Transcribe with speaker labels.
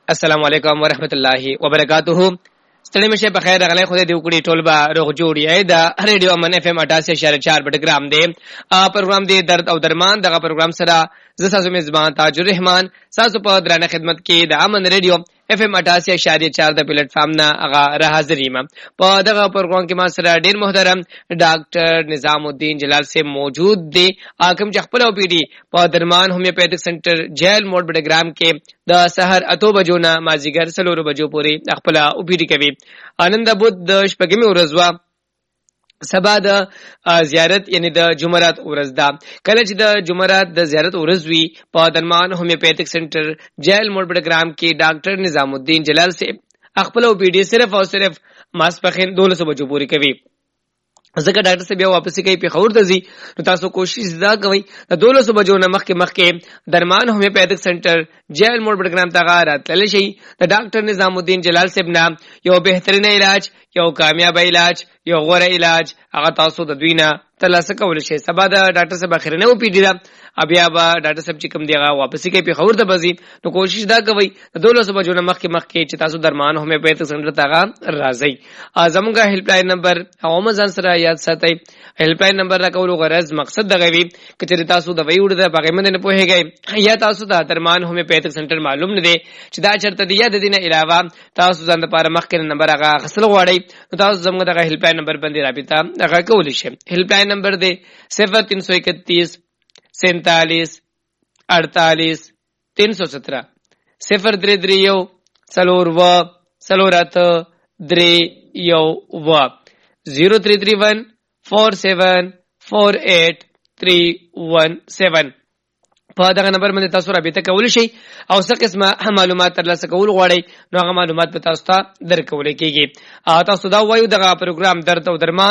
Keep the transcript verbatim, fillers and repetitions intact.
Speaker 1: السلام علیکم ورحمت الله وبرکاتہ. ستړي مشه په خیر غلې خو دې وکړي ټول با روغ جوړی دا ریډیو من اف ام اٹھاسی اشاریه چار بټګرام دی. پروګرام دی درد او درمان دغه پروګرام سره ز ساسو میزبان تاج الرحمن ساسو په درانه خدمت کې د امن ریډیو اف ام اٹھاسی اشاریه چار د پلیټ فارم نه هغه را حاضریم. په دغه پروګرام کې ما سره ډیر محترم ډاکټر نظام الدین جلال سے موجود دی. حکم خپل او پی ډی په درمان هومیوپیتھک سنټر جیل موډ بټګرام کې د سحر اتو بجو نه مازیګر سلور بجو پورې خپل او پی ډی کوي. آنند بود د شپږمې ورځ وا سبا د زیارت یعنی د جمعرات ورځ ده. کله چې د جمعرات د زیارت ورځ وی په درمان هومیوپیتھک سنټر جیل موډ بټګرام کې ډاکټر نظام الدین جلال سے خپل او پی ډی صرف او صرف ماسپخین دولس بجو پوری کوي. ځکه ډاکټر سے بیا واپس کوي په خور ته ځي نو تاسو کوشش دا کوئ د دولس بجو نه مخکې مخکې درمان هومیوپیتھک سنټر جیل موډ بټګرام ته راتللی شي. د ډاکټر نظام الدین جلال صاحب نه یو بهترین علاج یو کامیاب علاج یو غوره علاج هغه تاسو د دوی نه ترلاسه کولی شئ. سبا د ډاکټر صاحب اخرنه او پی ډی دا بیا به ډاکټر صاحب چې کوم دی هغه واپس کوي په خور ته بځي نو کوشش دا کوئ د دولس بجو نه مخکې مخکې چې تاسو درمان هومیوپیتھک سنټر ته راځئ. زموږه هیلپ لاین نمبر او مزان سره یاد ساتئ. هیلپ لاین نمبر راکول غرض مقصد دغه وی چې تاسو د وی وړ د باغې مند نه پوهیږئ یا تاسو د درمان هومیوپیتھک سنټر معلوم نه دی چې دا چرته دی. یا د دینه علاوه تاسو ځان لپاره مخکې نمبر هغه غسل غواړئ نو تاسو زموږ دغه هیلپ لاین نمبر باندې رابطه هغه کولی شئ. هیلپ لاین نمبر دی صفر تین سو اکتیس سینتالیس اڑتالیس تین سو سترہ صفر درې درې یو څلور و څلور اته درې یو و زیرو تھری تھری ون فور سیون فور ایٹ تھری ون سیون. په دغه نمبر باندې تاسو رابطه کولی شئ او څه قسمه معلومات ترلاسه کول غواړئ نو هغه معلومات به تاسو ته درکول کیږي. تاسو دا وایو دغه پروګرام درد او درمان